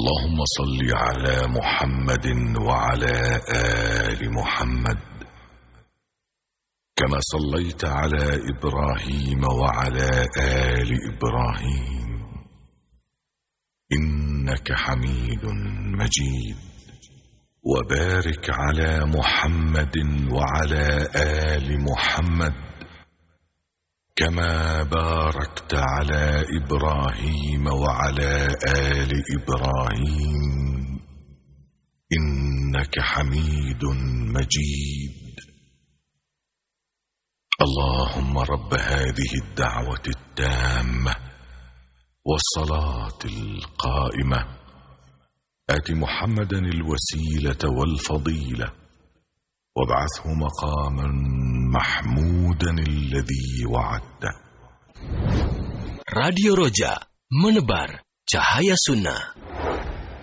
اللهم صل على محمد وعلى آل محمد كما صليت على إبراهيم وعلى آل إبراهيم إنك حميد مجيد. وبارك على محمد وعلى آل محمد كما باركت على إبراهيم وعلى آل إبراهيم إنك حميد مجيد. اللهم رب هذه الدعوة التامة والصلاة القائمة آت محمدا الوسيلة والفضيلة وابعثه مقاما محمودا الذي وعدته. Radio Roja, menebar cahaya sunnah.